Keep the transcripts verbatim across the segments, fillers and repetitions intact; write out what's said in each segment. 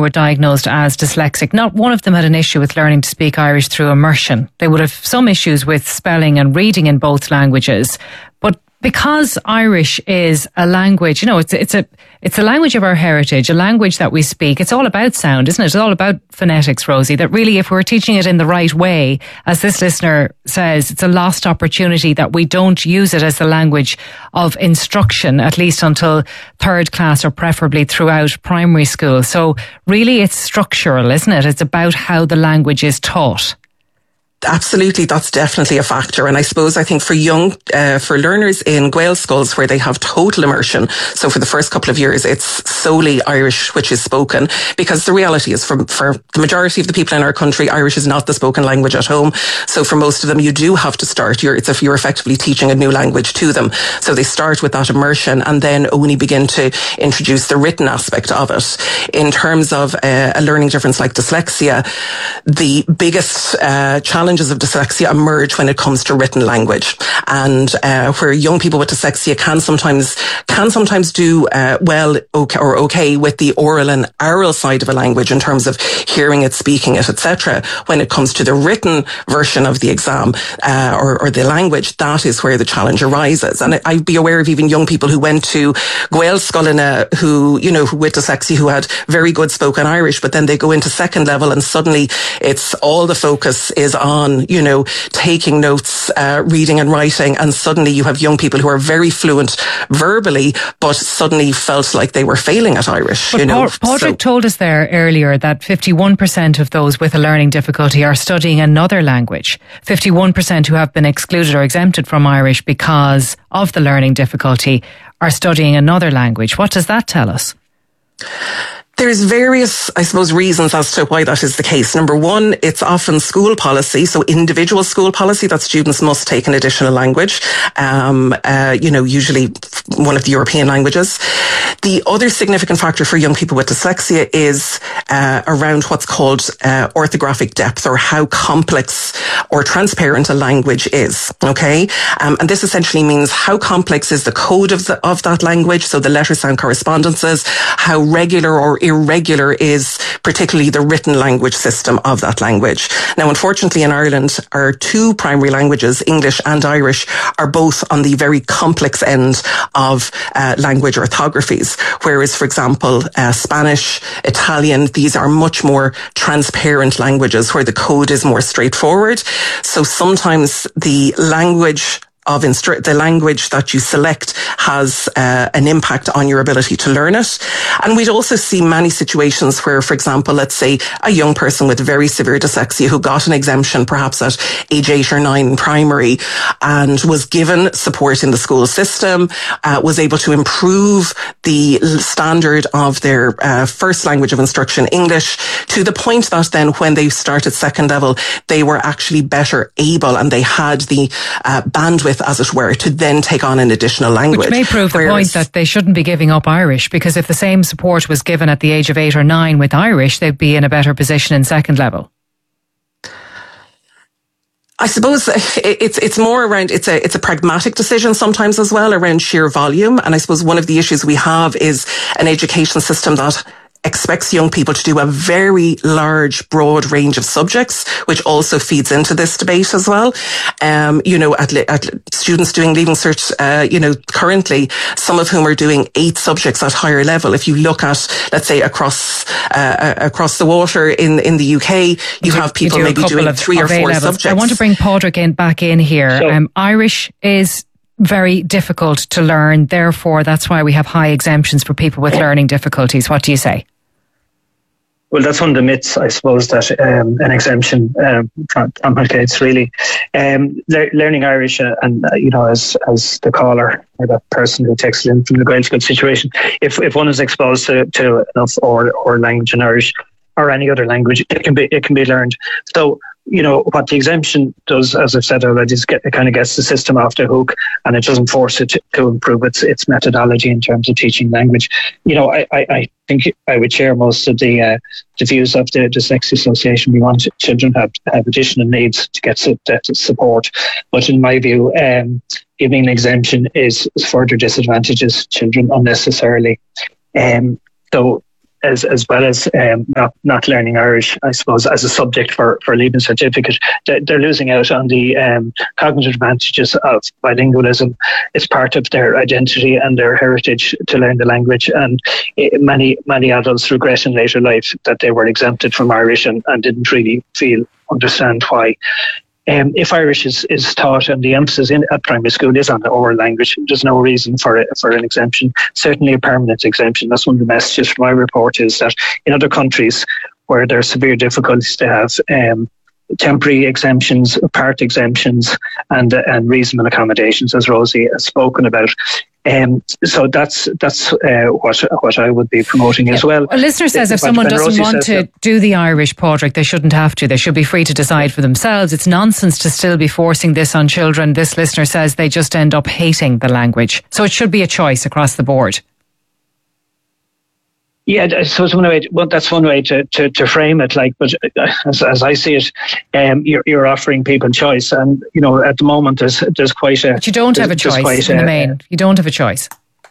were diagnosed as dyslexic, not one of them had an issue with learning to speak Irish through immersion. They would have some issues with spelling and reading in both languages. But because Irish is a language, you know, it's it's a it's a language of our heritage, a language that we speak. It's all about sound, isn't it? It's all about phonetics, Rosie, that really if we're teaching it in the right way, as this listener says, it's a lost opportunity that we don't use it as the language of instruction, at least until third class or preferably throughout primary school. So really it's structural, isn't it? It's about how the language is taught. Absolutely, that's definitely a factor. And I suppose I think for young, uh, for learners in Gael schools where they have total immersion, so for the first couple of years it's solely Irish which is spoken, because the reality is for, for the majority of the people in our country, Irish is not the spoken language at home. So for most of them you do have to start, you're, it's if you're effectively teaching a new language to them. So they start with that immersion and then only begin to introduce the written aspect of it. In terms of uh, a learning difference like dyslexia, the biggest uh, challenge of dyslexia emerge when it comes to written language, and uh, where young people with dyslexia can sometimes can sometimes do uh, well okay, or okay with the oral and oral side of a language in terms of hearing it, speaking it, et cetera. When it comes to the written version of the exam uh, or, or the language, that is where the challenge arises. And I'd be aware of even young people who went to Gael Scoilina who, you know, with dyslexia who had very good spoken Irish, but then they go into second level and suddenly it's all the focus is on On, you know, taking notes, uh, reading and writing, and suddenly you have young people who are very fluent verbally, but suddenly felt like they were failing at Irish. But you know, Padraig so. told us there earlier that fifty-one percent of those with a learning difficulty are studying another language. fifty-one percent who have been excluded or exempted from Irish because of the learning difficulty are studying another language. What does that tell us? There's various, I suppose, reasons as to why that is the case. Number one, it's often school policy, so individual school policy, that students must take an additional language, um, uh, you know, usually one of the European languages. The other significant factor for young people with dyslexia is uh, around what's called uh, orthographic depth, or how complex or transparent a language is, okay? Um, and this essentially means how complex is the code of, the, of that language, so the letter sound correspondences, how regular or irregular is particularly the written language system of that language. Now, unfortunately, in Ireland, our two primary languages, English and Irish, are both on the very complex end of uh, language orthographies. Whereas, for example, uh, Spanish, Italian, these are much more transparent languages where the code is more straightforward. So sometimes the language of instru- the language that you select has uh, an impact on your ability to learn it. And we'd also see many situations where, for example, let's say a young person with very severe dyslexia who got an exemption perhaps at age eight or nine in primary and was given support in the school system, uh, was able to improve the standard of their uh, first language of instruction, English, to the point that then when they started second level, they were actually better able and they had the uh, bandwidth, as it were, to then take on an additional language. Which may prove the point that they shouldn't be giving up Irish, because if the same support was given at the age of eight or nine with Irish, they'd be in a better position in second level. I suppose it's it's more around, it's a it's a pragmatic decision sometimes as well, around sheer volume. And I suppose one of the issues we have is an education system that expects young people to do a very large, broad range of subjects, which also feeds into this debate as well. Um, you know, at, at students doing Leaving Cert, uh, you know, currently, some of whom are doing eight subjects at higher level. If you look at, let's say, across uh, across the water in in the U K, you, you have people do maybe doing of, three or four A-levels. subjects. I want to bring Padraig in back in here. So, um, Irish is very difficult to learn. Therefore, that's why we have high exemptions for people with learning difficulties. What do you say? Well, that's one of the myths, I suppose, that um, an exemption um, complicates, really. Um, le- learning Irish, uh, and, uh, you know, as as the caller or that person who takes it in from the Gaelic situation, if if one is exposed to, to enough or or language in Irish or any other language, it can be it can be learned. So, you know, what the exemption does, as I've said already, is get, it kind of gets the system off the hook, and it doesn't force it to, to improve its its methodology in terms of teaching language. You know, I, I, I think I would share most of the, uh, the views of the Dyslexia Association. We want children to have, have additional needs to get su- to support. But in my view, um, giving an exemption is, is further disadvantages children unnecessarily. Um, so as as well as um, not not learning Irish, I suppose, as a subject for for leaving certificate, they're losing out on the um, cognitive advantages of bilingualism. It's part of their identity and their heritage to learn the language, and it, many many adults regret in later life that they were exempted from Irish and, and didn't really feel understand why. Um, if Irish is, is taught and the emphasis in at primary school is on the oral language, there's no reason for it, for an exemption, certainly a permanent exemption. That's one of the messages from my report, is that in other countries where there are severe difficulties, to have um, temporary exemptions, part exemptions, and uh, and reasonable accommodations, as Rosie has spoken about. Um, so that's that's uh, what what I would be promoting as well. A listener says if someone doesn't want to do the Irish, Padraig, they shouldn't have to. They should be free to decide for themselves. It's nonsense to still be forcing this on children. This listener says they just end up hating the language. So it should be a choice across the board. Yeah, so it's one way. Well, that's one way to, to, to frame it. Like, but as, as I see it, um, you're you're offering people choice, and you know, at the moment there's there's quite a. But you don't have a choice in the main. You don't have a choice.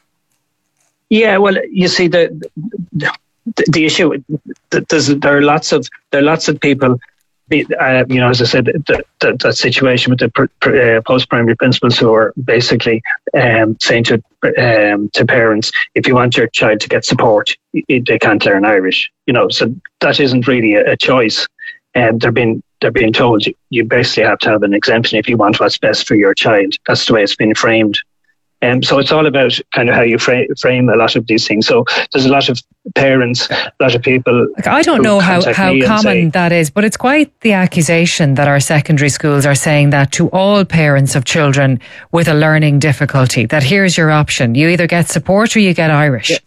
Yeah, well, you see the the, the issue. There's there are lots of there are lots of people. Uh, you know, as I said, that, that, that situation with the pr- pr- uh, post-primary principals who are basically um, saying to um, to parents, if you want your child to get support, it, they can't learn Irish. You know, so that isn't really a, a choice. And they're being they're being told you, you basically have to have an exemption if you want what's best for your child. That's the way it's been framed. Um, so it's all about kind of how you frame, frame a lot of these things. So there's a lot of parents, a lot of people. Like, I don't know how, how common say, that is, but it's quite the accusation that our secondary schools are saying that to all parents of children with a learning difficulty, that here's your option. You either get support or you get Irish. Yeah.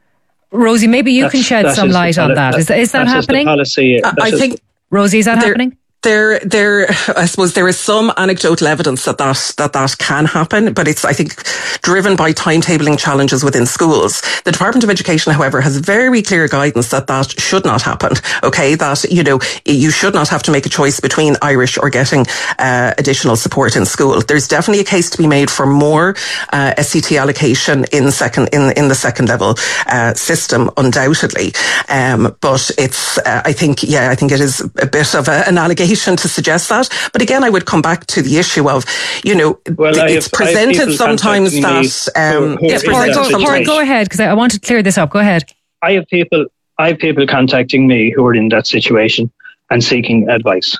Rosie, maybe you can shed some light on that. Is, is that happening? Policy, I, I think. Rosie, is that there, happening? There, there, I suppose there is some anecdotal evidence that that, that that can happen, but it's, I think, driven by timetabling challenges within schools. The Department of Education, however, has very clear guidance that that should not happen. Okay, that, you know, you should not have to make a choice between Irish or getting uh, additional support in school. There's definitely a case to be made for more uh, S C T allocation in second in in the second level uh, system, undoubtedly. Um, but it's, uh, I think, yeah, I think it is a bit of a, an allegation to suggest that. But again, I would come back to the issue of, you know, well, it's have, presented sometimes that... Um, yeah, Paul, go, Paul, go ahead, because I want to clear this up. Go ahead. I have people, I have people contacting me who are in that situation and seeking advice.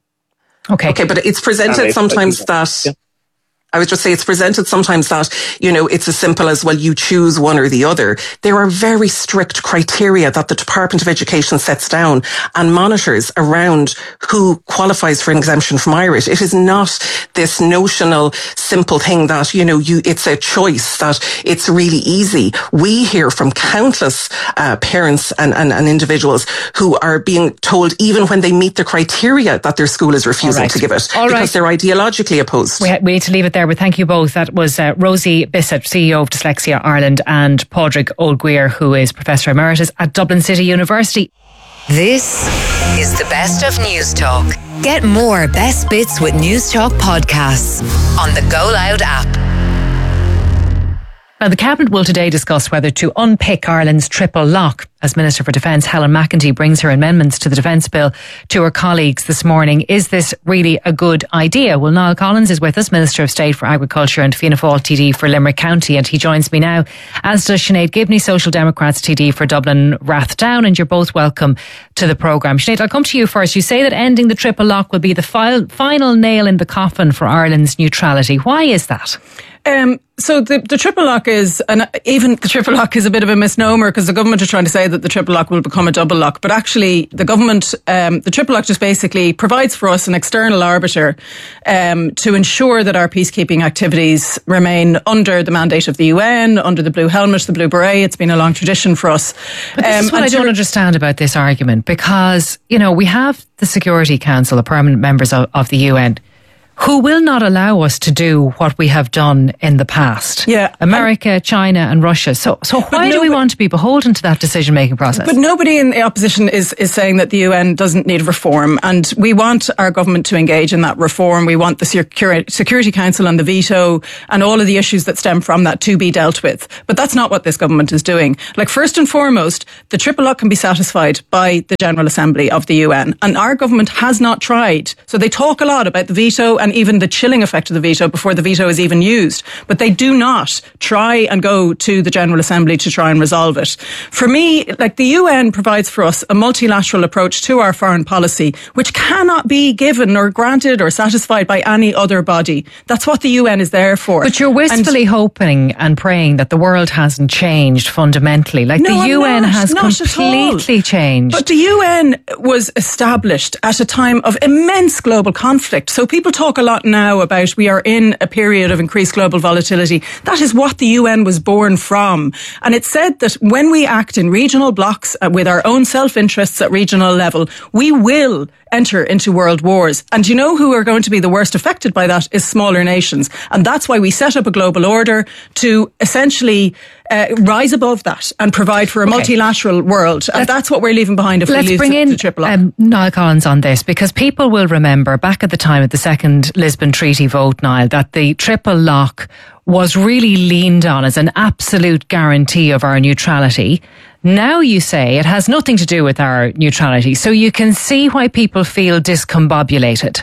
Okay. Okay, but it's presented sometimes that... Yeah. I would just say it's presented sometimes that, you know, it's as simple as, well, you choose one or the other. There are very strict criteria that the Department of Education sets down and monitors around who qualifies for an exemption from Irish. It is not this notional, simple thing that, you know, you, it's a choice, that it's really easy. We hear from countless uh, parents and, and, and individuals who are being told, even when they meet the criteria, that their school is refusing right. to give it All because right. they're ideologically opposed. We, we need to leave it there, but thank you both. That was uh, Rosie Bissett, C E O of Dyslexia Ireland, and Padraig O'Guire, who is Professor Emeritus at Dublin City University. This is the best of News Talk. Get more best bits with News Talk podcasts on the Go Loud app. Now, the Cabinet will today discuss whether to unpick Ireland's triple lock, as Minister for Defence Helen McEntee brings her amendments to the Defence Bill to her colleagues this morning. Is this really a good idea? Well, Niall Collins is with us, Minister of State for Agriculture and Fianna Fáil T D for Limerick County, and he joins me now, as does Sinead Gibney, Social Democrats T D for Dublin Rathdown, and you're both welcome to the programme. Sinead, I'll come to you first. You say that ending the triple lock will be the fi- final nail in the coffin for Ireland's neutrality. Why is that? Um, so the, the triple lock is, and even the triple lock is a bit of a misnomer, because the government are trying to say that the triple lock will become a double lock. But actually, the government, um, the triple lock just basically provides for us an external arbiter um, to ensure that our peacekeeping activities remain under the mandate of the U N, under the blue helmet, the blue beret. It's been a long tradition for us. But this um, is what I don't re- understand about this argument, because, you know, we have the Security Council, the permanent members of, of the U N. who will not allow us to do what we have done in the past. Yeah. America, and China and Russia. So so why do we want to be beholden to that decision-making process? But nobody in the opposition is, is saying that the U N doesn't need reform, and we want our government to engage in that reform. We want the Security Council and the veto and all of the issues that stem from that to be dealt with. But that's not what this government is doing. Like, first and foremost, the triple lock can be satisfied by the General Assembly of the U N, and our government has not tried. So they talk a lot about the veto and even the chilling effect of the veto before the veto is even used. But they do not try and go to the General Assembly to try and resolve it. For me, like, the U N provides for us a multilateral approach to our foreign policy, which cannot be given or granted or satisfied by any other body. That's what the U N is there for. But you're wistfully and, hoping and praying that the world hasn't changed fundamentally. Like, no, the U N not, has not completely changed. But the U N was established at a time of immense global conflict. So people talk a lot now about we are in a period of increased global volatility. That is what the U N was born from. And it said that when we act in regional blocks uh, with our own self-interests at regional level, we will enter into world wars. And you know who are going to be the worst affected by that is smaller nations. And that's why we set up a global order to essentially uh, rise above that and provide for a okay. multilateral world. And let's, that's what we're leaving behind if we lose bring the, in, the triple lock. Um, Niall Collins on this, because people will remember back at the time of the second Lisbon Treaty vote, Niall, that the triple lock was really leaned on as an absolute guarantee of our neutrality. Now you say it has nothing to do with our neutrality, so you can see why people feel discombobulated.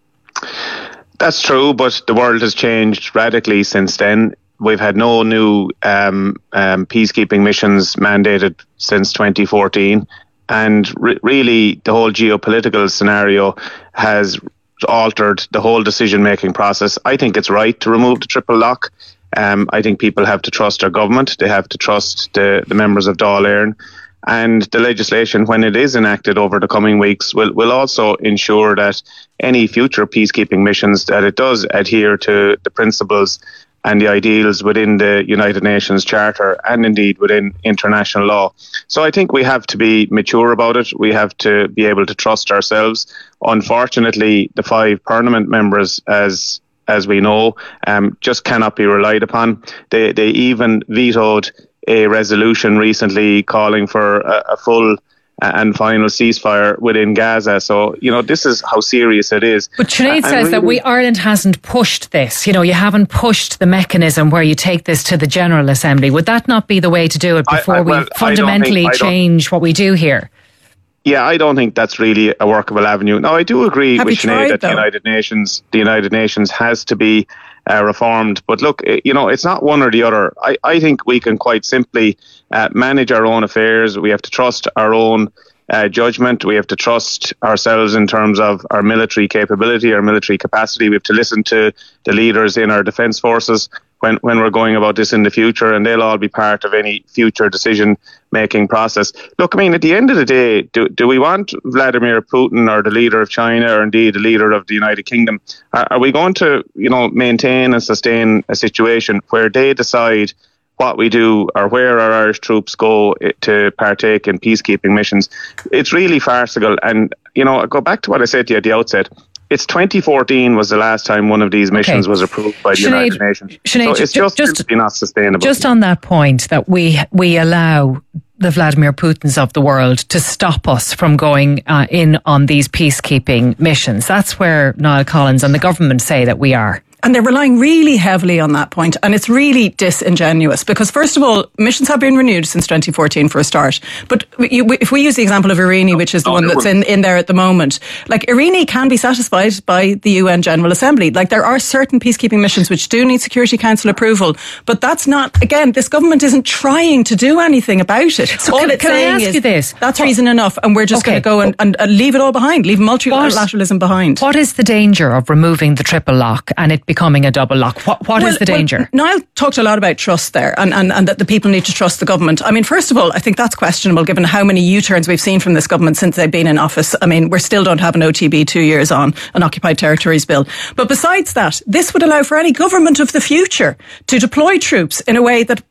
That's true, but the world has changed radically since then. We've had no new um, um, peacekeeping missions mandated since twenty fourteen, and re- really the whole geopolitical scenario has altered the whole decision-making process. I think it's right to remove the triple lock. Um, I think people have to trust their government. They have to trust the, the members of Dáil Éireann. And the legislation, when it is enacted over the coming weeks, will, will also ensure that any future peacekeeping missions, that it does adhere to the principles and the ideals within the United Nations Charter and indeed within international law. So I think we have to be mature about it. We have to be able to trust ourselves. Unfortunately, the five Parliament members, as as we know, um, just cannot be relied upon. They they even vetoed a resolution recently calling for a, a full and final ceasefire within Gaza. So, you know, this is how serious it is. But Sinead uh, says really that we Ireland hasn't pushed this. You know, you haven't pushed the mechanism where you take this to the General Assembly. Would that not be the way to do it before I, I, well, we fundamentally think, change what we do here? Yeah, I don't think that's really a workable avenue. Now, I do agree Have with Sinead that though? the United Nations, the United Nations has to be uh, reformed. But look, you know, it's not one or the other. I, I think we can quite simply uh, manage our own affairs. We have to trust our own uh, judgment. We have to trust ourselves in terms of our military capability, our military capacity. We have to listen to the leaders in our defence forces when, when we're going about this in the future, and they'll all be part of any future decision-making process. Look, I mean, at the end of the day, do, do we want Vladimir Putin or the leader of China or indeed the leader of the United Kingdom? Are, are we going to, you know, maintain and sustain a situation where they decide what we do or where our Irish troops go to partake in peacekeeping missions? It's really farcical. And, you know, I go back to what I said to you at the outset. It's twenty fourteen was the last time one of these missions okay. was approved by the Sinead, United Nations. Sinead, so it's just, just simply not sustainable. Just on that point, that we we allow the Vladimir Putins of the world to stop us from going uh, in on these peacekeeping missions. That's where Niall Collins and the government say that we are. And they're relying really heavily on that point, and it's really disingenuous because, first of all, missions have been renewed since twenty fourteen for a start. But you, if we use the example of Irini, which is the one that's in, in there at the moment, like Irini can be satisfied by the U N General Assembly. Like there are certain peacekeeping missions which do need Security Council approval, but that's not, again, this government isn't trying to do anything about it. So all can, it's can saying I ask is, you this? That's what, reason enough, and we're just okay. going to go and, and, and leave it all behind, leave multilateralism behind. What is the danger of removing the triple lock and it becoming a double lock? What, what well, is the danger? Well, Niall talked a lot about trust there and, and, and that the people need to trust the government. I mean, first of all, I think that's questionable given how many U-turns we've seen from this government since they've been in office. I mean, we still don't have an O T B two years on, an Occupied Territories Bill. But besides that, this would allow for any government of the future to deploy troops in a way that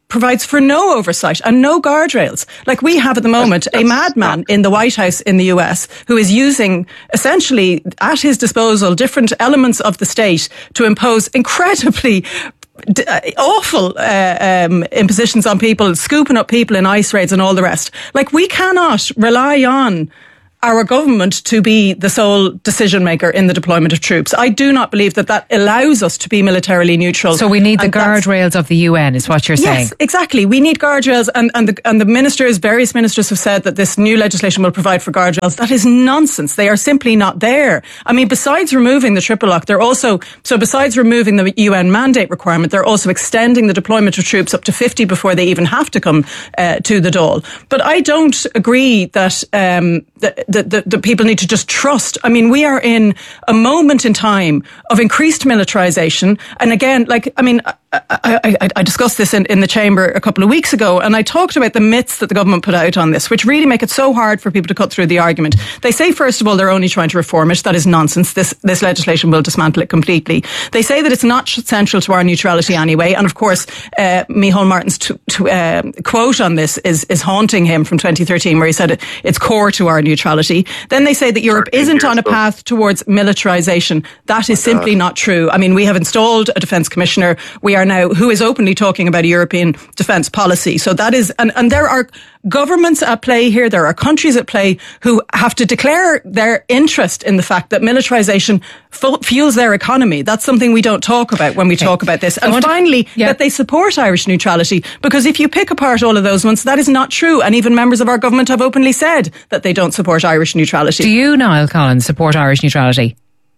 provides for no oversight and no guardrails. Like we have at the moment a madman in the White House in the U S who is using essentially at his disposal different elements of the state to impose incredibly D- awful uh, um, impositions on people, scooping up people in ICE raids and all the rest. Like, we cannot rely on our government to be the sole decision maker in the deployment of troops. I do not believe that that allows us to be militarily neutral. So we need the guardrails of the U N, is what you're saying? Yes, exactly. We need guardrails, and, and, the, and the ministers, various ministers have said that this new legislation will provide for guardrails. That is nonsense. They are simply not there. I mean, besides removing the triple lock, they're also, so besides removing the U N mandate requirement, they're also extending the deployment of troops up to fifty before they even have to come uh, to the Dáil. But I don't agree that um, the, the, the, the people need to just trust. I mean, we are in a moment in time of increased militarization. And again, like, I mean, I, I, I discussed this in, in the chamber a couple of weeks ago, and I talked about the myths that the government put out on this, which really make it so hard for people to cut through the argument. They say, first of all, they're only trying to reform it. That is nonsense. This this legislation will dismantle it completely. They say that it's not central to our neutrality anyway. And of course, uh, Micheál Martin's t- t- uh, quote on this is, is haunting him from twenty thirteen, where he said it, it's core to our neutrality. Then they say that Europe isn't on a path towards militarization. That is simply not true. I mean, we have installed a defence commissioner. We are now, who is openly talking about a European defence policy. So that is, and, and there are governments at play here. There are countries at play who have to declare their interest in the fact that militarization fu- fuels their economy. That's something we don't talk about when we okay. talk about this. And want, finally, yeah. that they support Irish neutrality, because if you pick apart all of those ones, that is not true. And even members of our government have openly said that they don't support Irish neutrality. Do you, Niall Collins, support Irish neutrality?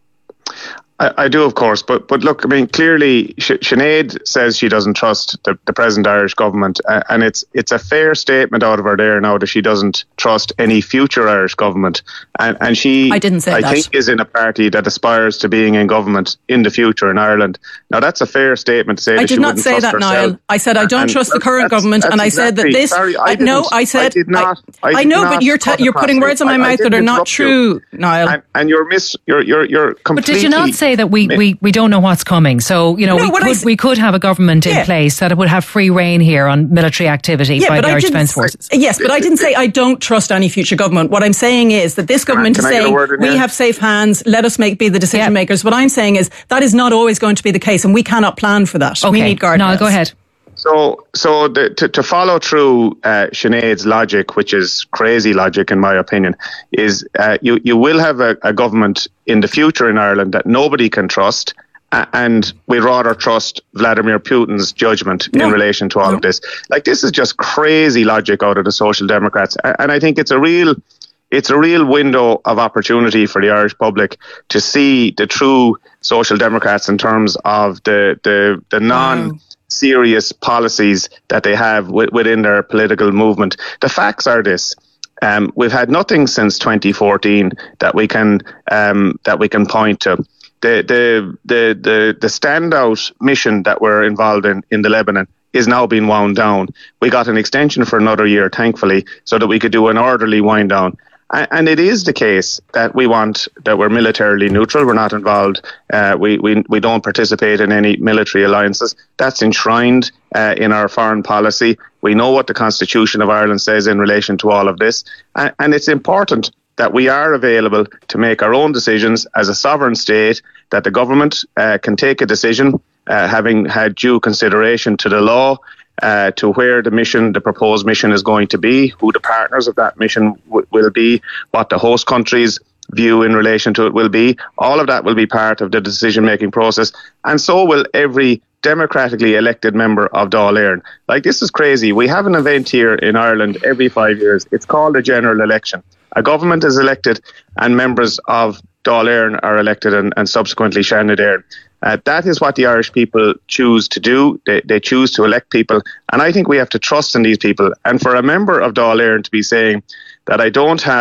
I, I do, of course, but but look, I mean, clearly, Sh- Sinead says she doesn't trust the, the present Irish government, uh, and it's it's a fair statement out of her there now that she doesn't trust any future Irish government, and and she, I didn't say I that. think, is in a party that aspires to being in government in the future in Ireland. Now, that's a fair statement to say. I that did she not say that, herself. Niall. I said I don't and, trust and the current that's, government, that's and I exactly, said that this. Sorry, I I, no, I said I did not. I, I, I know, not but you're t- you're putting words in my I, mouth I that are not true, you. Niall. And, and you're miss. You're you're you're completely. But did you not say that we we, we don't know what's coming? So you know no, we could s- we could have a government in yeah. place that would have free rein here on military activity yeah, by the I Irish didn't, Defence Forces. Yes, but I didn't say I don't trust any future government. What I'm saying is that this government Can is I saying we here? have safe hands. Let us make be the decision yeah. makers. What I'm saying is that is not always going to be the case, and we cannot plan for that. Okay. We need guardrails. Niall, go ahead. So, so the, to, to follow through uh, Sinead's logic, which is crazy logic in my opinion, is uh, you you will have a, a government in the future in Ireland that nobody can trust, uh, and we rather trust Vladimir Putin's judgment no. in relation to all no. of this. Like, this is just crazy logic out of the Social Democrats, and I think it's a real. It's a real window of opportunity for the Irish public to see the true Social Democrats in terms of the the, the non. Wow. serious policies that they have w- within their political movement. The facts are this: um, we've had nothing since twenty fourteen that we can um, that we can point to. The the the the the standout mission that we're involved in in the Lebanon is now being wound down. We got an extension for another year, thankfully, so that we could do an orderly wind down. And it is the case that we want, that we're militarily neutral. We're not involved. Uh, we, we, we don't participate in any military alliances. That's enshrined uh, in our foreign policy. We know what the Constitution of Ireland says in relation to all of this. And, and it's important that we are available to make our own decisions as a sovereign state, that the government uh, can take a decision, uh, having had due consideration to the law, Uh, to where the mission, the proposed mission is going to be, who the partners of that mission w- will be, what the host country's view in relation to it will be. All of that will be part of the decision-making process. And so will every democratically elected member of Dáil Éireann. Like, this is crazy. We have an event here in Ireland every five years. It's called a general election. A government is elected and members of Dáil Éireann are elected and, and subsequently Seanad Éireann. Uh, that is what the Irish people choose to do. They, they choose to elect people. And I think we have to trust in these people. And for a member of Dáil Éireann to be saying that I don't have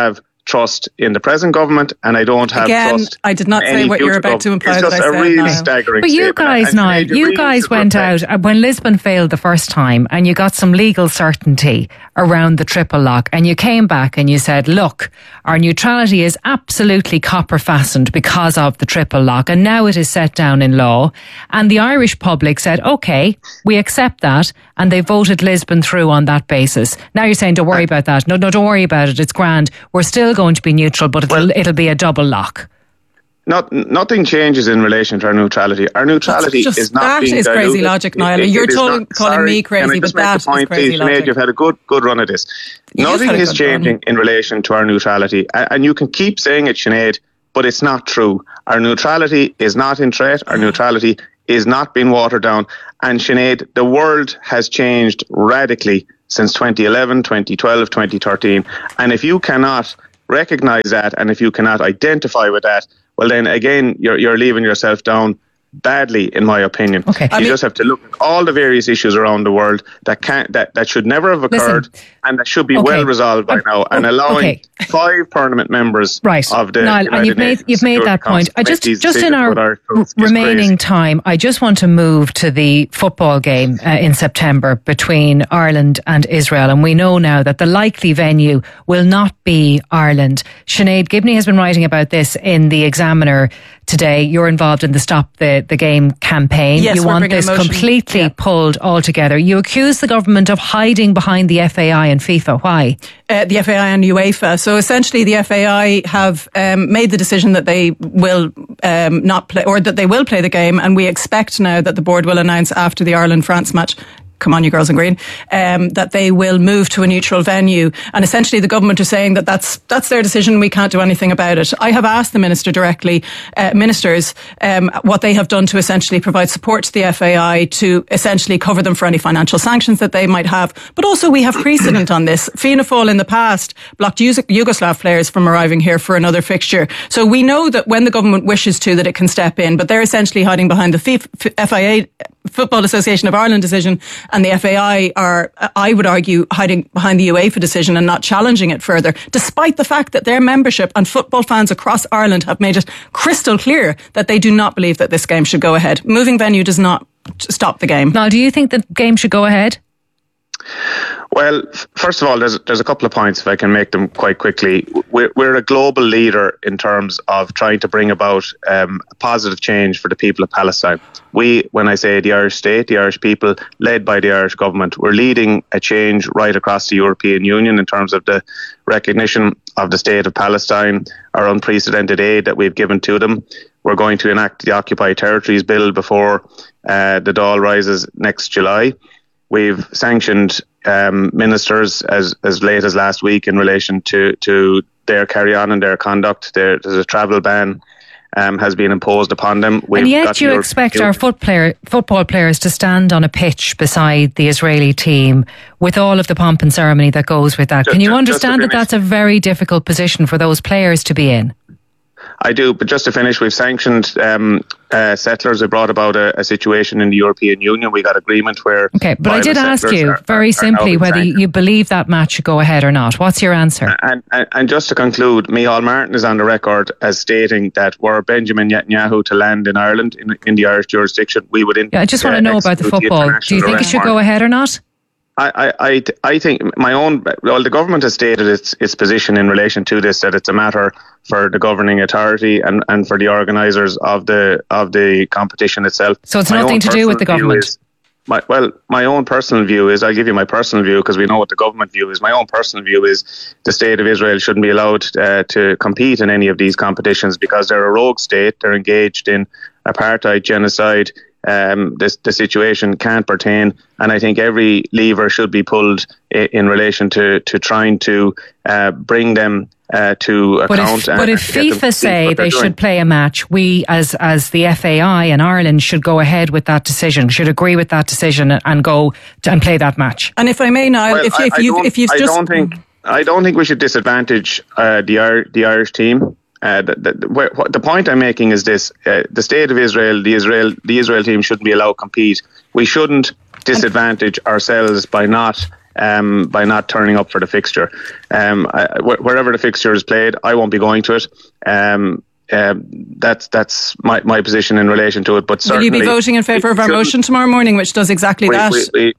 trust in the present government, and I don't have Again, trust. I did not say what you're about to imply that I said. It's just a really now. staggering But you statement. guys, And Niall, Sinead, you really guys should went reflect. out uh, when Lisbon failed the first time, and you got some legal certainty around the triple lock, and you came back and you said, look, our neutrality is absolutely copper fastened because of the triple lock, and now it is set down in law. And the Irish public said, okay, we accept that, and they voted Lisbon through on that basis. Now you're saying, don't worry about that. No, no, don't worry about it. It's grand. We're still going to be neutral, but it'll, Well, it'll be a double lock. Not, nothing changes in relation to our neutrality. Our neutrality Just- is not that being is diluted. crazy logic, Niall. It- it You're is calling- not- calling sorry, me crazy, can I just but make that the is point, crazy please, Sinead? logic. You've had a good, good run at this. You have Nothing had a is good changing run. in relation to our neutrality, A- and you can keep saying it, Sinead, but it's not true. Our neutrality is not in threat. Our neutrality is not being watered down. And Sinead, the world has changed radically since twenty eleven, twenty twelve, twenty thirteen. And if you cannot recognise that, and if you cannot identify with that, well then again, you're you're leaving yourself down badly, in my opinion. Okay. You I mean- just have to look at all the various issues around the world that can that, that should never have occurred. Listen. And that should be Okay. well resolved by Um, now, and oh, allowing okay. five permanent members Right, of the Niall, United and you've made Nations you've made Security that point. Council I to just make these just in decisions our with our- r- it's remaining crazy. time, I just want to move to the football game uh, in September between Ireland and Israel, and we know now that the likely venue will not be Ireland. Sinead Gibney has been writing about this in the Examiner today. You're involved in the Stop the the Game campaign. Yes, you we're want bringing this a motion. completely Yeah. pulled altogether. You accuse the government of hiding behind the F A I and FIFA. Why? Uh, the F A I and UEFA. So essentially, the F A I have um, made the decision that they will um, not play, or that they will play the game, and we expect now that the board will announce after the Ireland-France match. Come on, you girls in green, um, that they will move to a neutral venue. And essentially the government are saying that that's, that's their decision. We can't do anything about it. I have asked the minister directly, uh, ministers, um, what they have done to essentially provide support to the F A I to essentially cover them for any financial sanctions that they might have. But also we have precedent on this. Fianna Fáil in the past blocked Yugos- Yugoslav players from arriving here for another fixture. So we know that when the government wishes to, that it can step in, but they're essentially hiding behind the FIFA, F I A, Football Association of Ireland decision, and the F A I are, I would argue, hiding behind the UEFA decision and not challenging it further, despite the fact that their membership and football fans across Ireland have made it crystal clear that they do not believe that this game should go ahead. Moving venue does not stop the game. Now, do you think the game should go ahead? Well, f- first of all, there's there's a couple of points, if I can make them quite quickly. We're we're a global leader in terms of trying to bring about um, a positive change for the people of Palestine. We, when I say the Irish state, the Irish people, led by the Irish government, we're leading a change right across the European Union in terms of the recognition of the state of Palestine, our unprecedented aid that we've given to them. We're going to enact the Occupied Territories Bill before uh, the Dáil rises next July. We've sanctioned um, ministers as, as late as last week in relation to, to their carry on and their conduct. There, there's a travel ban um, has been imposed upon them. We've And yet got you Europe- expect our foot player, football players to stand on a pitch beside the Israeli team with all of the pomp and ceremony that goes with that. Just- Can you just- understand just that to that's a very difficult position for those players to be in? I do, but just to finish, we've sanctioned um, uh, settlers. We brought about a, a situation in the European Union. We got agreement where... Okay, but I did violent ask settlers you are- very are- are simply now being whether sanctioned. you believe that match should go ahead or not. What's your answer? And, and, and just to conclude, Micheál Martin is on the record as stating that were Benjamin Netanyahu to land in Ireland, in, in the Irish jurisdiction, we would... Yeah, I just want to uh, know about the execute football. Do you international think it arrest should go warrant. ahead or not? I, I, I I think my own, well, the government has stated its its position in relation to this, that it's a matter for the governing authority and, and for the organisers of the of the competition itself. So it's My nothing own to do with the personal view government? is- My, well, my own personal view is, I'll give you my personal view because we know what the government view is. My own personal view is the state of Israel shouldn't be allowed uh, to compete in any of these competitions because they're a rogue state. They're engaged in apartheid, genocide. Um, this, the situation can't pertain, and I think every lever should be pulled in, in relation to, to trying to uh, bring them uh, to But account. if, and- but and if get them to FIFA see say what they're they doing. should play a match, we as as the F A I and Ireland should go ahead with that decision, should agree with that decision and go to, and play that match. And if I may, Niall, Well, if, I- if I you don't- if you've I just don't think I don't think we should disadvantage uh, the Ir- the Irish team. Uh, the, the, where, what, the point I'm making is this: uh, the state of Israel, the Israel, the Israel team shouldn't be allowed to compete. We shouldn't disadvantage ourselves by not um, by not turning up for the fixture. Um, I, wherever the fixture is played, I won't be going to it. Um, uh, that's that's my, my position in relation to it. But will you be voting in favour of our motion tomorrow morning, which does exactly we, that? We, we,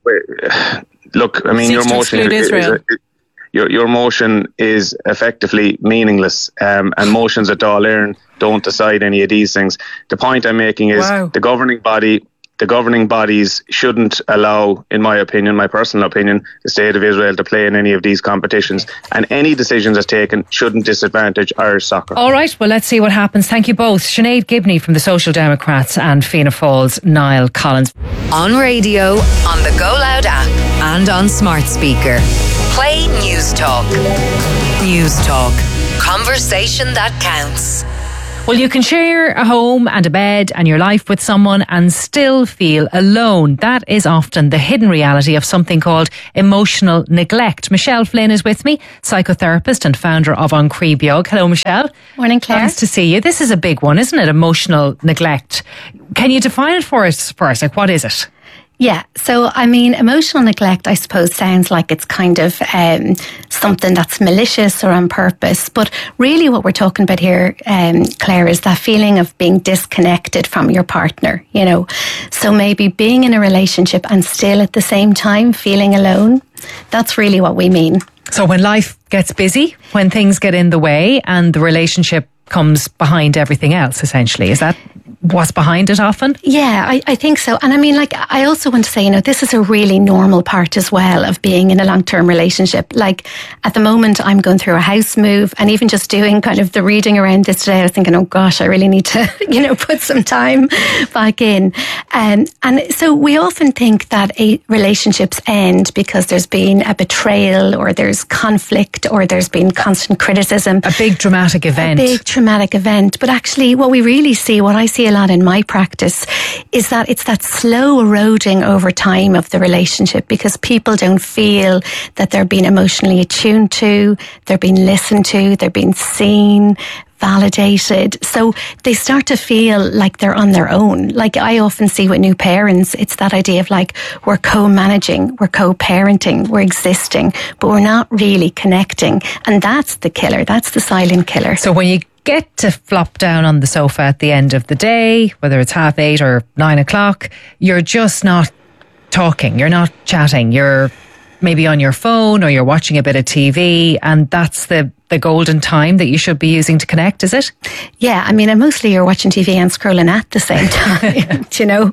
we, look, I mean, Seeks your motion is, is a, your your motion is effectively meaningless, um, and motions at Dáil Éireann don't decide any of these things. The point I'm making is wow. the governing body. The governing bodies shouldn't allow, in my opinion, my personal opinion, the State of Israel to play in any of these competitions. And any decisions that's taken shouldn't disadvantage Irish soccer. All right, well, let's see what happens. Thank you both. Sinead Gibney from the Social Democrats and Fianna Fáil's Niall Collins. On radio, on the Go Loud app and on smart speaker. Play News Talk. News Talk. Conversation that counts. Well, you can share a home and a bed and your life with someone and still feel alone. That is often the hidden reality of something called emotional neglect. Michelle Flynn is with me, psychotherapist and founder of An Crí Beag. Hello, Michelle. Morning, Claire. Nice to see you. This is a big one, isn't it? Emotional neglect. Can you define it for us first? Like, what is it? Yeah, so I mean, emotional neglect, I suppose, sounds like it's kind of um, something that's malicious or on purpose. But really what we're talking about here, um, Claire, is that feeling of being disconnected from your partner, you know. So maybe being in a relationship and still at the same time feeling alone. That's really what we mean. So when life gets busy, when things get in the way and the relationship comes behind everything else, essentially, is that what's behind it often? Yeah, I, I think so. And I mean, like, I also want to say, you know, this is a really normal part as well of being in a long-term relationship. Like, at the moment, I'm going through a house move, and even just doing kind of the reading around this today, I was thinking, oh gosh, I really need to, you know, put some time back in. Um, and so we often think that a relationships end because there's been a betrayal or there's conflict or there's been constant criticism. A big dramatic event. A big traumatic event. But actually, what we really see, what I see a lot in my practice, is that it's that slow eroding over time of the relationship, because people don't feel that they're being emotionally attuned to, they're being listened to, they're being seen, validated. So they start to feel like they're on their own. Like I often see with new parents, it's that idea of like, we're co-managing, we're co-parenting, we're existing, but we're not really connecting. And that's the killer. That's the silent killer. So when you get to flop down on the sofa at the end of the day, whether it's half eight or nine o'clock, you're just not talking, you're not chatting, you're maybe on your phone or you're watching a bit of T V, and that's the the golden time that you should be using to connect, is it? Yeah, I mean, and mostly you're watching T V and scrolling at the same time, you know.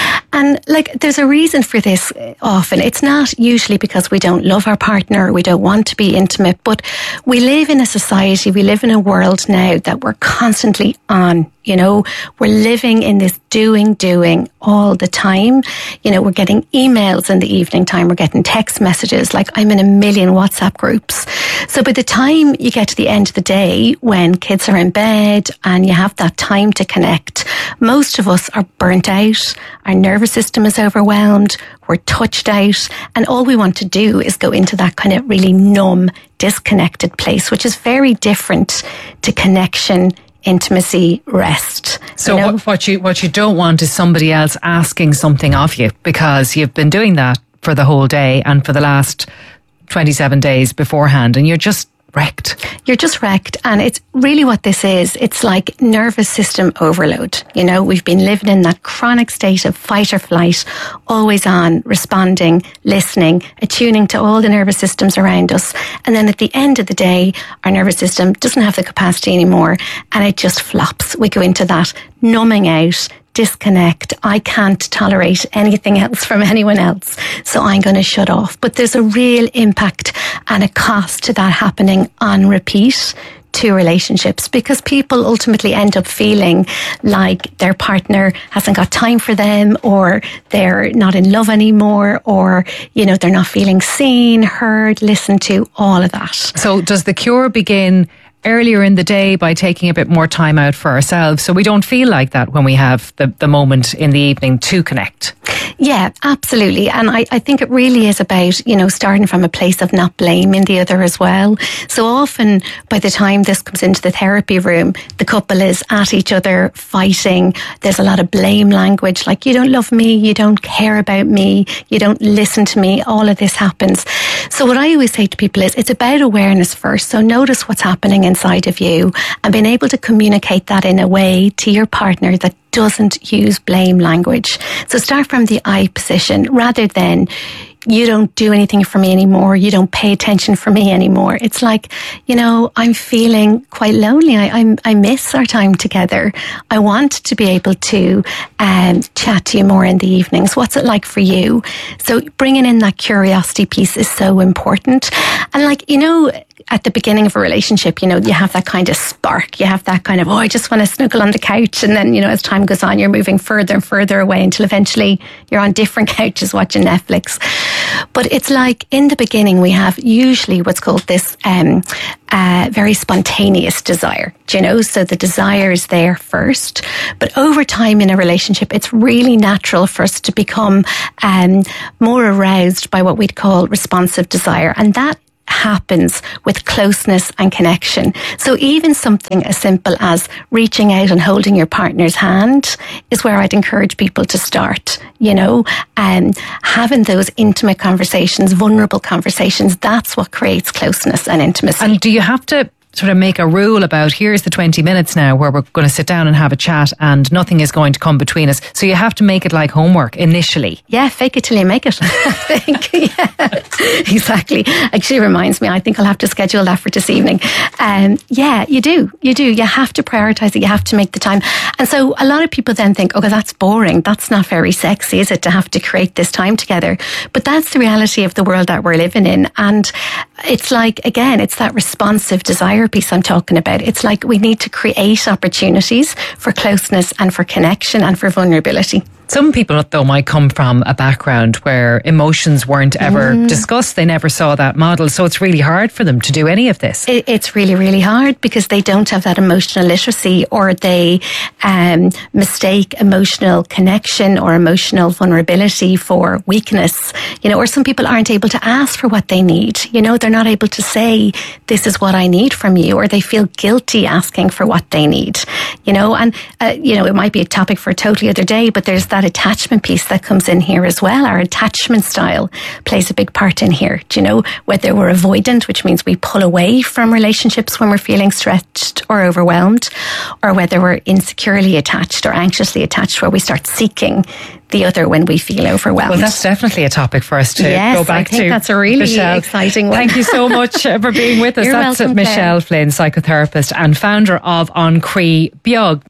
And like, there's a reason for this often. It's not usually because we don't love our partner, or we don't want to be intimate, but we live in a society, we live in a world now that we're constantly on, you know. We're living in this doing, doing all the time. You know, we're getting emails in the evening time, we're getting text messages, like I'm in a million WhatsApp groups. So by the time you get to the end of the day, when kids are in bed and you have that time to connect, most of us are burnt out, our nervous system is overwhelmed, we're touched out, and all we want to do is go into that kind of really numb, disconnected place, which is very different to connection, intimacy, rest. So you know? what, what you what you don't want is somebody else asking something of you, because you've been doing that for the whole day and for the last twenty-seven days beforehand, and you're just wrecked. You're just wrecked. And it's really what this is. It's like nervous system overload. You know, we've been living in that chronic state of fight or flight, always on, responding, listening, attuning to all the nervous systems around us. And then at the end of the day, our nervous system doesn't have the capacity anymore, and it just flops. We go into that numbing out, disconnect. I can't tolerate anything else from anyone else, so I'm going to shut off. But there's a real impact and a cost to that happening on repeat to relationships, because people ultimately end up feeling like their partner hasn't got time for them, or they're not in love anymore, or, you know, they're not feeling seen, heard, listened to, all of that. So does the cure begin earlier in the day by taking a bit more time out for ourselves, so we don't feel like that when we have the, the moment in the evening to connect. Yeah, absolutely. And I, I think it really is about, you know, starting from a place of not blaming the other as well. So often by the time this comes into the therapy room, the couple is at each other fighting. There's a lot of blame language, like, you don't love me, you don't care about me, you don't listen to me. All of this happens. So what I always say to people is it's about awareness first. So notice what's happening inside of you and being able to communicate that in a way to your partner that doesn't use blame language. So start from the I position rather than you don't do anything for me anymore, you don't pay attention for me anymore. It's like, you know, I'm feeling quite lonely. I I, I miss our time together. I want to be able to um, chat to you more in the evenings. What's it like for you? So bringing in that curiosity piece is so important. And like, you know, at the beginning of a relationship, you know, you have that kind of spark. You have that kind of, oh, I just want to snuggle on the couch. And then, you know, as time goes on, you're moving further and further away until eventually you're on different couches watching Netflix. But it's like in the beginning, we have usually what's called this um, uh, very spontaneous desire, do you know? So the desire is there first. But over time in a relationship, it's really natural for us to become um, more aroused by what we'd call responsive desire. And that happens with closeness and connection. So even something as simple as reaching out and holding your partner's hand is where I'd encourage people to start, you know, and um, having those intimate conversations, vulnerable conversations, that's what creates closeness and intimacy. And do you have to sort of make a rule about, here's the twenty minutes now where we're going to sit down and have a chat and nothing is going to come between us? So you have to make it like homework initially. Yeah, fake it till you make it. I think, yeah, exactly. Actually reminds me, I think I'll have to schedule that for this evening. Um, yeah, you do. You do. You have to prioritise it. You have to make the time. And so a lot of people then think, okay, that's boring. That's not very sexy, is it, to have to create this time together? But that's the reality of the world that we're living in. And it's like, again, it's that responsive desire piece I'm talking about. It's like we need to create opportunities for closeness and for connection and for vulnerability. Some people, though, might come from a background where emotions weren't ever mm. discussed. They never saw that model. So it's really hard for them to do any of this. It, it's really, really hard because they don't have that emotional literacy, or they um, mistake emotional connection or emotional vulnerability for weakness. You know, or some people aren't able to ask for what they need. You know, they're not able to say, this is what I need from you, or they feel guilty asking for what they need. You know, and, uh, you know, it might be a topic for a totally other day, but there's that attachment piece that comes in here as well. Our attachment style plays a big part in here. Do you know, whether we're avoidant, which means we pull away from relationships when we're feeling stretched or overwhelmed, or whether we're insecurely attached or anxiously attached, where we start seeking the other when we feel overwhelmed. Well, that's definitely a topic for us to yes, go back I think to. That's a really Michelle, exciting one. Thank you so much for being with us. You're That's welcome, Michelle Claire. Flynn, psychotherapist and founder of An Crí Beag.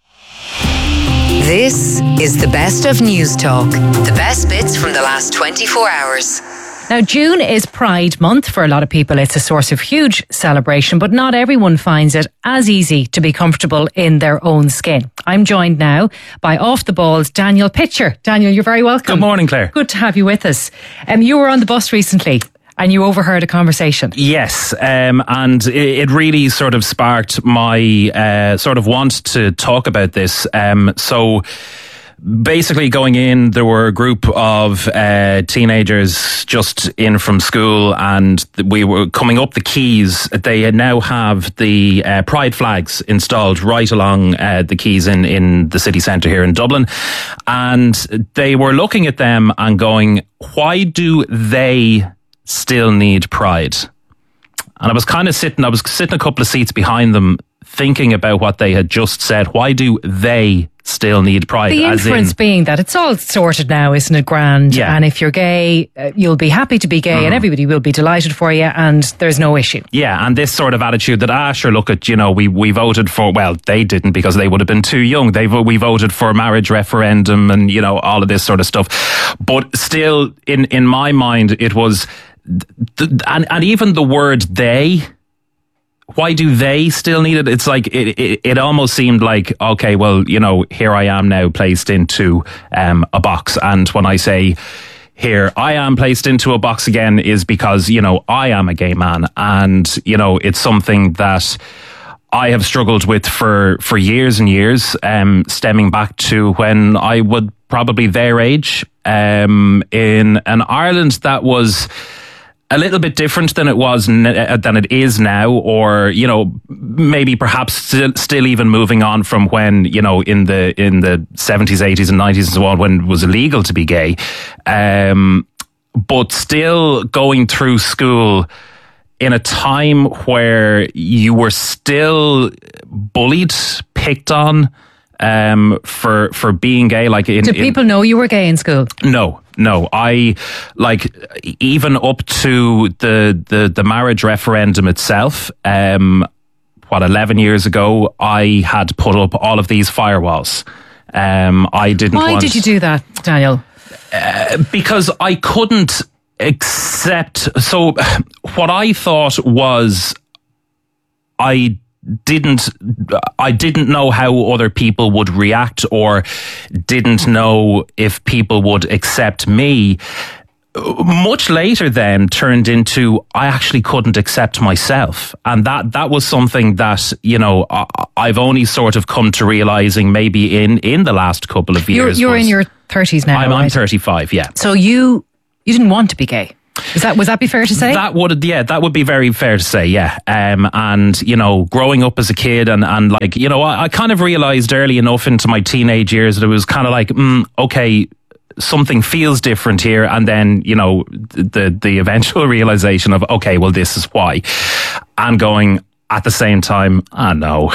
This is the best of News Talk. The best bits from the last twenty-four hours. Now, June is Pride Month. For a lot of people, it's a source of huge celebration, but not everyone finds it as easy to be comfortable in their own skin. I'm joined now by Off the Ball's Daniel Pitcher. Daniel, you're very welcome. Good morning, Claire. Good to have you with us. Um, you were on the bus recently and you overheard a conversation. Yes, um, and it, it really sort of sparked my uh, sort of want to talk about this. Um, so... Basically, going in, there were a group of uh, teenagers just in from school, and we were coming up the quays. They now have the uh, pride flags installed right along uh, the quays in, in the city centre here in Dublin. And they were looking at them and going, why do they still need pride? And I was kind of sitting, I was sitting a couple of seats behind them, thinking about what they had just said. Why do they still need pride? The inference in, being that it's all sorted now, isn't it, grand? Yeah. And if you're gay, uh, you'll be happy to be gay, mm. and everybody will be delighted for you, and there's no issue. Yeah, and this sort of attitude that, ah, sure, look at, you know, we, we voted for, well, they didn't because they would have been too young. They We voted for a marriage referendum and, you know, all of this sort of stuff. But still, in, in my mind, it was, th- and, and even the word they... Why do they still need it? It's like, it, it, it almost seemed like, okay, well, you know, here I am now placed into um, a box. And when I say here I am placed into a box again is because, you know, I am a gay man. And, you know, it's something that I have struggled with for, for years and years, um, stemming back to when I would probably their age, um, in an Ireland that was a little bit different than it was n- than it is now, or you know, maybe perhaps still, still even moving on from when, you know, in the in the seventies, eighties, and nineties and so on, when it was illegal to be gay, um, but still going through school in a time where you were still bullied, picked on, um, for for being gay. Like, in, did people in, know you were gay in school? No, no. I like even up to the the, the marriage referendum itself. Um, what eleven years ago, I had put up all of these firewalls. Um, I didn't. Why want, did you do that, Daniel? Uh, because I couldn't accept. So what I thought was, I didn't I didn't know how other people would react, or didn't know if people would accept me. Much later then turned into I actually couldn't accept myself, and that that was something that, you know, I, I've only sort of come to realizing maybe in in the last couple of years. You're, you're was, in your thirties now. I'm, right? I'm thirty-five. Yeah. So you you didn't want to be gay. Is that, would that be fair to say? That would, yeah, that would be very fair to say, yeah. Um, and, you know, growing up as a kid and, and like, you know, I, I kind of realized early enough into my teenage years that it was kind of like, mm, okay, something feels different here. And then, you know, the, the eventual realization of, okay, well, this is why. And going at the same time, ah, no.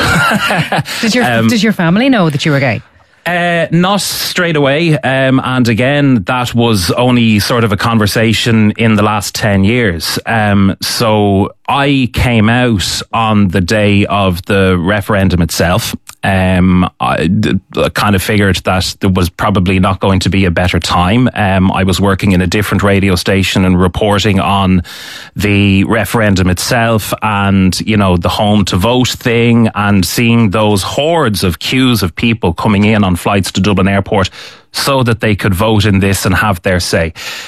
Did your, um, did your family know that you were gay? Uh, not straight away. Um, and again, that was only sort of a conversation in the last ten years. Um, so I came out on the day of the referendum itself. Um, I d- kind of figured that there was probably not going to be a better time. Um, I was working in a different radio station and reporting on the referendum itself, and, you know, the home to vote thing, and seeing those hordes of queues of people coming in on flights to Dublin Airport so that they could vote in this and have their say.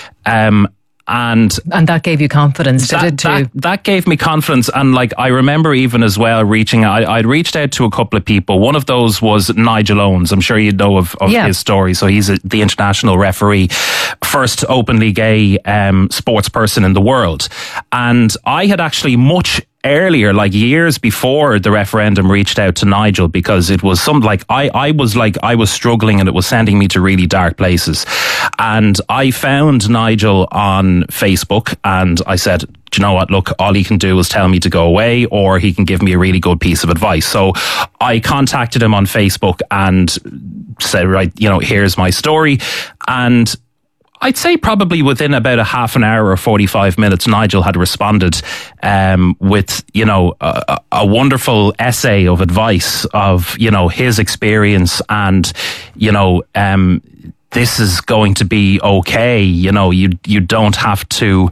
Um, And and that gave you confidence, did that, it too? That, that gave me confidence. And like, I remember even as well reaching, I, I'd reached out to a couple of people. One of those was Nigel Owens. I'm sure you know of, of yeah. his story. So he's a, the international referee, first openly gay um, sports person in the world. And I had actually much earlier, like years before the referendum, reached out to Nigel, because it was some like I, I was like I was struggling, and it was sending me to really dark places. And I found Nigel on Facebook, and I said, do you know what? Look, all he can do is tell me to go away, or he can give me a really good piece of advice. So I contacted him on Facebook and said, right, you know, here's my story. And I'd say probably within about a half an hour or forty-five minutes, Nigel had responded um, with, you know, a, a wonderful essay of advice of, you know, his experience, and, you know, um, this is going to be okay. You know, you you don't have to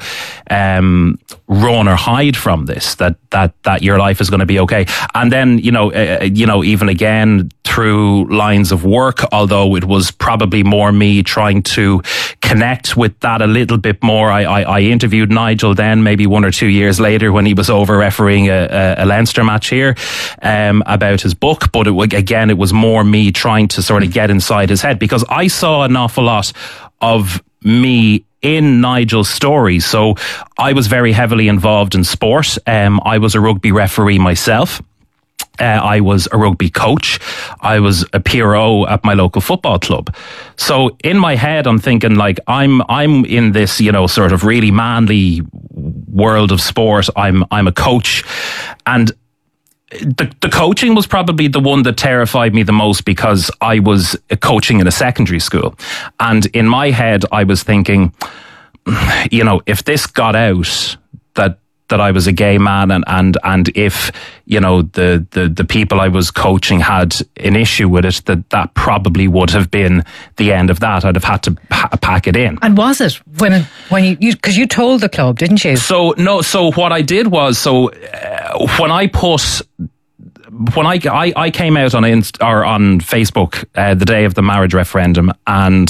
um, run or hide from this. That that that your life is going to be okay. And then, you know, uh, you know, even again through lines of work, although it was probably more me trying to connect with that a little bit more. I I, I interviewed Nigel then, maybe one or two years later, when he was over refereeing a, a, a Leinster match here, um, about his book. But it, again, it was more me trying to sort of get inside his head, because I saw an awful lot of me in Nigel's story. So I was very heavily involved in sport. Um, I was a rugby referee myself. Uh, I was a rugby coach. I was a P R O at my local football club. So in my head, I'm thinking like, I'm, I'm in this, you know, sort of really manly world of sport. I'm, I'm a coach, and The, the coaching was probably the one that terrified me the most, because I was coaching in a secondary school. And in my head, I was thinking, you know, if this got out that that I was a gay man, and, and, and if, you know, the, the, the people I was coaching had an issue with it, that that probably would have been the end of that. I'd have had to pa- pack it in. And was it when, when you, because you, you told the club, didn't you? So, no, so what I did was, so uh, when I put, when I, I, I came out on Inst- or on Facebook uh, the day of the marriage referendum, and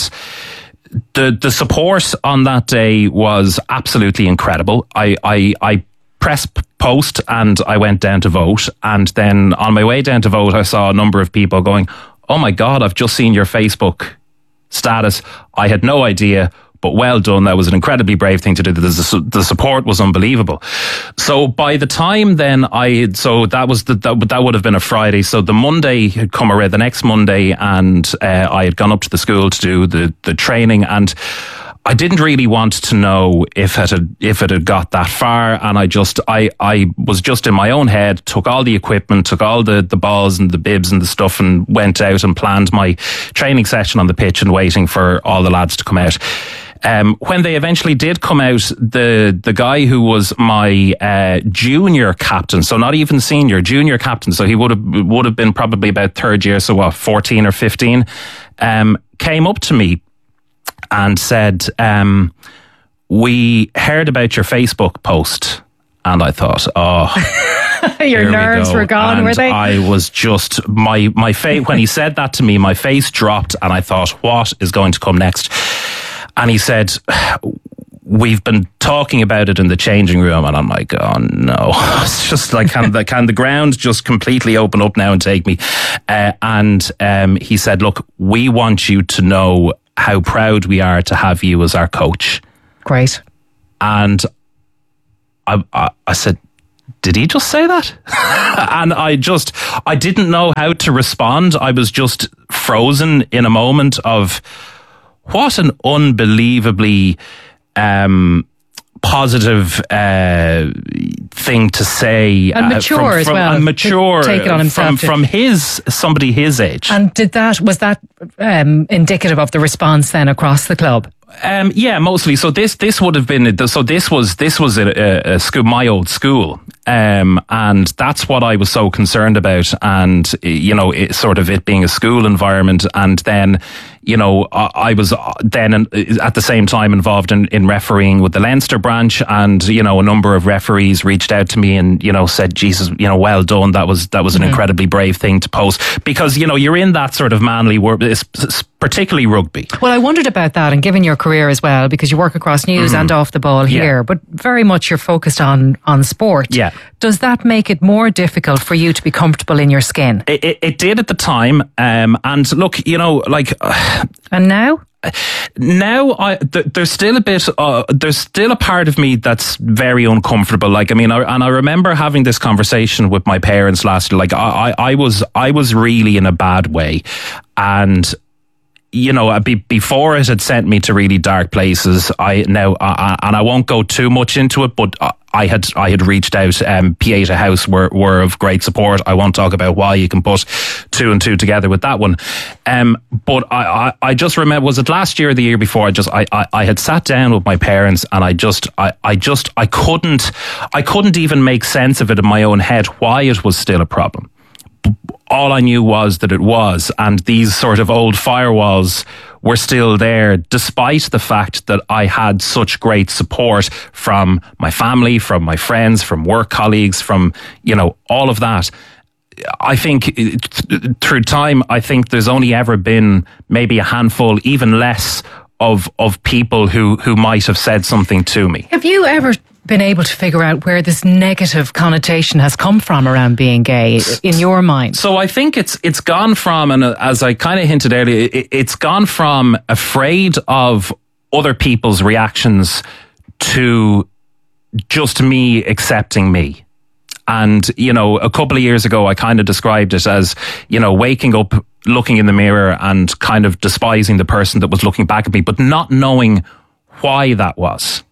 the the support on that day was absolutely incredible. I I, I press post and I went down to vote. And then on my way down to vote, I saw a number of people going, "Oh my God, I've just seen your Facebook status. I had no idea, but well done. That was an incredibly brave thing to do. The, the support was unbelievable." So by the time then I, so that was the, that, that would have been a Friday. So the Monday had come around, the next Monday, and uh, I had gone up to the school to do the, the training, and I didn't really want to know if it had, if it had got that far. And I just, I, I was just in my own head, took all the equipment, took all the, the balls and the bibs and the stuff, and went out and planned my training session on the pitch and waiting for all the lads to come out. Um, when they eventually did come out, the the guy who was my uh, junior captain, so not even senior, junior captain, so he would have would have been probably about third year, so what, fourteen or fifteen, um, came up to me and said, um, "We heard about your Facebook post." And I thought, oh, your nerves we were gone, and were they? I was just, my, my face, when he said that to me, my face dropped, and I thought, what is going to come next? And he said, "We've been talking about it in the changing room." And I'm like, oh no. It's just like, can the, can the ground just completely open up now and take me? Uh, and um, he said, "Look, we want you to know how proud we are to have you as our coach." Great. And I, I, I said, did he just say that? And I just, I didn't know how to respond. I was just frozen in a moment of, what an unbelievably um, positive uh, thing to say. And mature uh, from, as from, well. And mature take it on himself from, from his, somebody his age. And did that, was that um, indicative of the response then across the club? Um, yeah, mostly. So this this would have been, so this was this was a, a, a school, my old school, um, and that's what I was so concerned about. And you know, it, sort of it being a school environment, and then you know, I, I was then at the same time involved in, in refereeing with the Leinster branch, and you know, a number of referees reached out to me and you know said, "Jesus, you know, well done. That was that was an mm-hmm. incredibly brave thing to post," because you know you're in that sort of manly world, particularly rugby. Well, I wondered about that, and given your career as well, because you work across news mm-hmm. and off the ball yeah. here, but very much you're focused on on sport. Yeah. Does that make it more difficult for you to be comfortable in your skin? It, it, it did at the time, um, and look, you know, like, uh, and now. Now, I, th- there's still a bit, uh, there's still a part of me that's very uncomfortable. Like, I mean, I, and I remember having this conversation with my parents last year. Like, I, I, I was, I was really in a bad way, and you know, be, before it had sent me to really dark places. I now, uh, and I won't go too much into it, but I had, I had reached out. Um, Pieta House were, were of great support. I won't talk about why. You can put two and two together with that one. Um, but I, I, I just remember, was it last year or the year before? I just, I, I, I had sat down with my parents, and I just, I, I just, I couldn't, I couldn't even make sense of it in my own head why it was still a problem. All I knew was that it was, and these sort of old firewalls were still there, despite the fact that I had such great support from my family, from my friends, from work colleagues, from, you know, all of that. I think through time, I think there's only ever been maybe a handful, even less, of of people who, who might have said something to me. Have you ever been able to figure out where this negative connotation has come from around being gay in your mind? So I think it's it's gone from, and as I kind of hinted earlier, it, it's gone from afraid of other people's reactions to just me accepting me. And, you know, a couple of years ago, I kind of described it as, you know, waking up, looking in the mirror and kind of despising the person that was looking back at me, but not knowing why that was.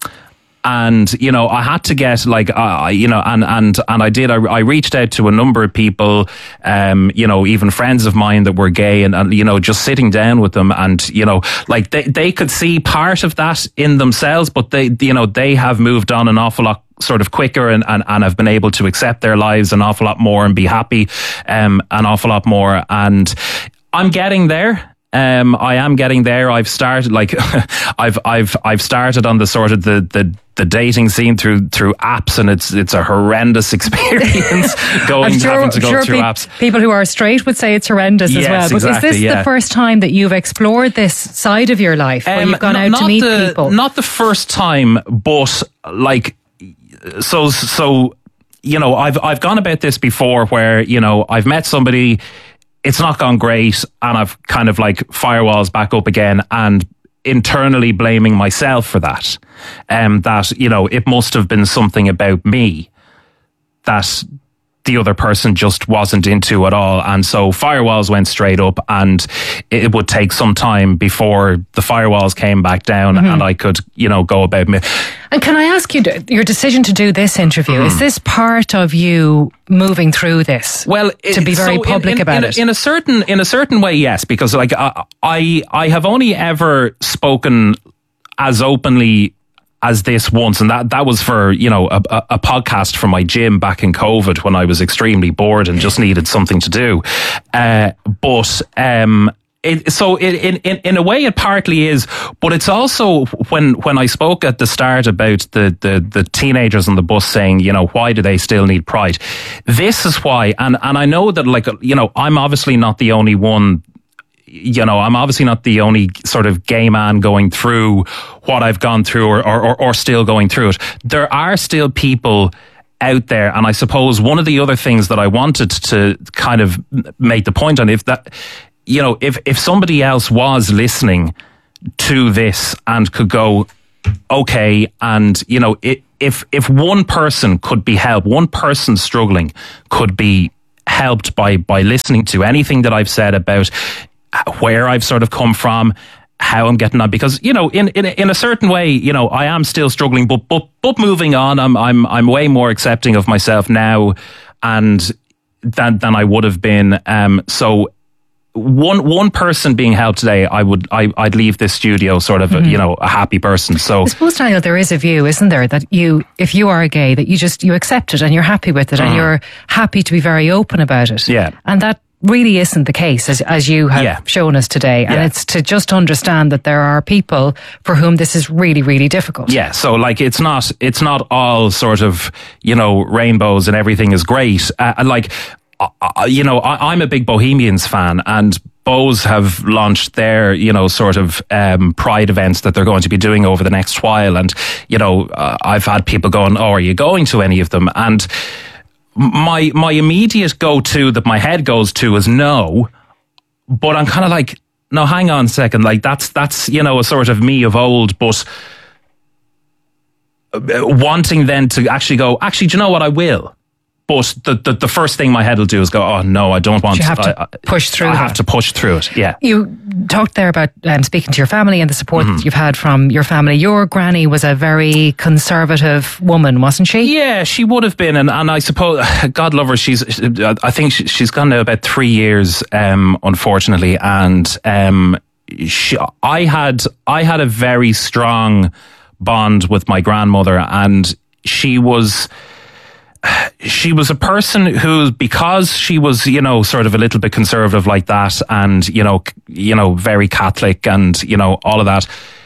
And, you know, I had to get like, uh, you know, and, and, and I did, I, I reached out to a number of people, um, you know, even friends of mine that were gay, and, and, you know, just sitting down with them, and, you know, like they, they could see part of that in themselves, but they, you know, they have moved on an awful lot sort of quicker, and, and, and have been able to accept their lives an awful lot more and be happy, um, an awful lot more. And I'm getting there. Um, I am getting there. I've started, like, I've, I've, I've started on the sort of the, the, the dating scene through, through apps, and it's, it's a horrendous experience going, sure, having to go sure through pe- apps. People who are straight would say it's horrendous yes, as well. But exactly, is this yeah. the first time that you've explored this side of your life, where Um, you've gone n- out to meet the, people? Not the first time, but like, so, so, you know, I've, I've gone about this before where, you know, I've met somebody, it's not gone great, and I've kind of like firewalls back up again and internally blaming myself for that. Um, that, you know, it must have been something about me that the other person just wasn't into at all. And so firewalls went straight up, and it would take some time before the firewalls came back down mm-hmm. and I could, you know, go about me. And can I ask you, your decision to do this interview, mm. is this part of you moving through this? Well, it, to be very so public in, in, about in it? A, in a certain, in a certain way, yes, because like I, I, I have only ever spoken as openly as this once, and that that was for, you know, a, a podcast from my gym back in COVID when I was extremely bored and just needed something to do. Uh, but um, it, so it, in in in a way, it partly is, but it's also when when I spoke at the start about the the the teenagers on the bus saying, you know, why do they still need pride? This is why, and and I know that, like, you know, I'm obviously not the only one. You know, I'm obviously not the only sort of gay man going through what I've gone through or, or, or still going through it. There are still people out there. And I suppose one of the other things that I wanted to kind of make the point on, if that, you know, if, if somebody else was listening to this and could go, okay, and, you know, it, if, if one person could be helped, one person struggling could be helped by, by listening to anything that I've said about where I've sort of come from, how I'm getting on, because, you know, in, in, in a certain way, you know, I am still struggling, but, but, but moving on, I'm, I'm, I'm way more accepting of myself now and than, than I would have been. Um, so one, one person being helped today, I would, I, I'd leave this studio sort of, mm-hmm. a, you know, a happy person. So I suppose, Daniel, there is a view, isn't there, that you, if you are gay, that you just, you accept it and you're happy with it mm. and you're happy to be very open about it. Yeah. And that really isn't the case, as as you have yeah. shown us today. And yeah. it's to just understand that there are people for whom this is really, really difficult. Yeah, so like it's not it's not all sort of, you know, rainbows and everything is great. Uh, like, uh, you know, I, I'm a big Bohemians fan, and Bows have launched their, you know, sort of um, pride events that they're going to be doing over the next while. And, you know, uh, I've had people going, oh, are you going to any of them? And My my immediate go-to that my head goes to is no, but I'm kind of like, no, hang on a second, like that's, that's, you know, a sort of me of old, but wanting then to actually go, actually, do you know what, I will. But the, the, the first thing my head will do is go, oh no, I don't want you have to I, push through I that. have to push through it, yeah. You talked there about um, speaking to your family and the support mm-hmm. that you've had from your family. Your granny was a very conservative woman, wasn't she? Yeah, she would have been. And, and I suppose, God love her, she's, I think she's gone now about three years, um, unfortunately. And um, she, I had, I had a very strong bond with my grandmother, and she was... She was a person who, because she was, you know, sort of a little bit conservative like that, and, you know, you know, very Catholic and, you know, all of that,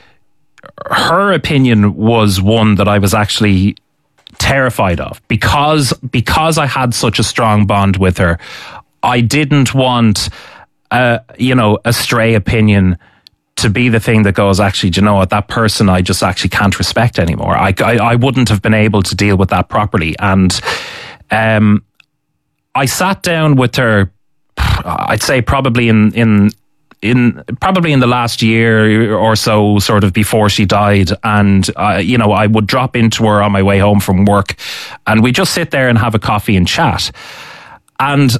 her opinion was one that I was actually terrified of, because, because I had such a strong bond with her. I didn't want, uh, you know, a stray opinion to be the thing that goes, actually, do you know what, that person I just actually can't respect anymore. I, I, I wouldn't have been able to deal with that properly. And um, I sat down with her, I'd say probably in, in, in, probably in the last year or so, sort of before she died. And, uh, you know, I would drop into her on my way home from work, and we just sit there and have a coffee and chat. And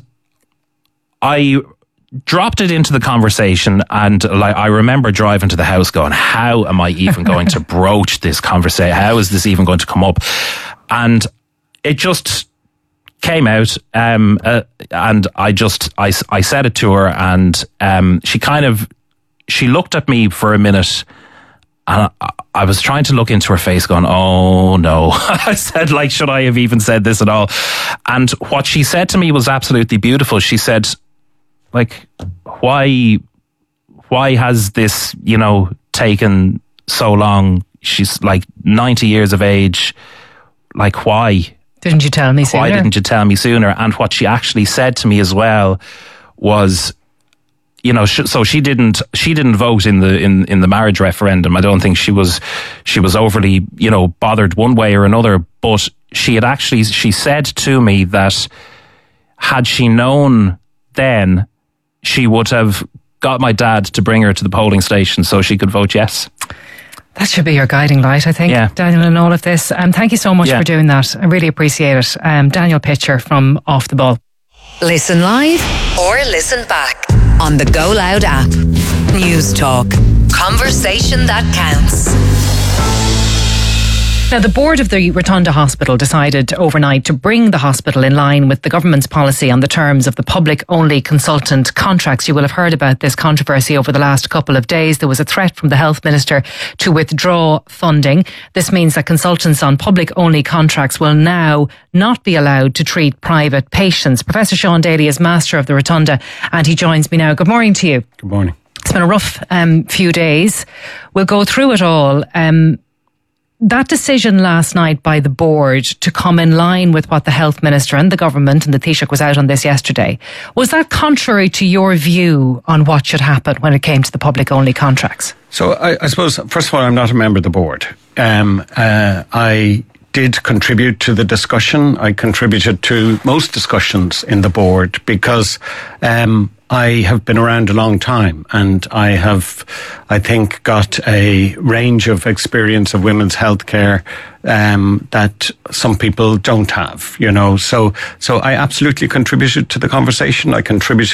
I dropped it into the conversation, and like I remember driving to the house going, how am I even going to broach this conversation? How is this even going to come up? And it just came out, um, uh, and I just, I, I said it to her, and um, she kind of, she looked at me for a minute, and I, I was trying to look into her face going, oh no. I said, like, should I have even said this at all? And what she said to me was absolutely beautiful. She said, like, why, why has this, you know, taken so long? She's like ninety years of age. Like, why? Didn't you tell me sooner? Why didn't you tell me sooner? And what she actually said to me as well was, you know, sh- so she didn't, she didn't vote in the, in, in the marriage referendum. I don't think she was, she was overly, you know, bothered one way or another, but she had actually, she said to me that had she known then, she would have got my dad to bring her to the polling station so she could vote yes. That should be your guiding light, I think, yeah. Daniel, in all of this. Um, thank you so much yeah. for doing that. I really appreciate it. Um, Daniel Pitcher from Off the Ball. Listen live or listen back on the Go Loud app. News Talk. Conversation that counts. Now, the board of the Rotunda Hospital decided overnight to bring the hospital in line with the government's policy on the terms of the public-only consultant contracts. You will have heard about this controversy over the last couple of days. There was a threat from the Health Minister to withdraw funding. This means that consultants on public-only contracts will now not be allowed to treat private patients. Professor Sean Daly is Master of the Rotunda and he joins me now. Good morning to you. Good morning. It's been a rough um, few days. We'll go through it all. Um, That decision last night by the board to come in line with what the Health Minister and the government, and the Taoiseach was out on this yesterday, was that contrary to your view on what should happen when it came to the public-only contracts? So I, I suppose, first of all, I'm not a member of the board. Um, uh, I did contribute to the discussion. I contributed to most discussions in the board because um, I have been around a long time and I have, I think, got a range of experience of women's healthcare um, that some people don't have, you know. So, so I absolutely contributed to the conversation. I contributed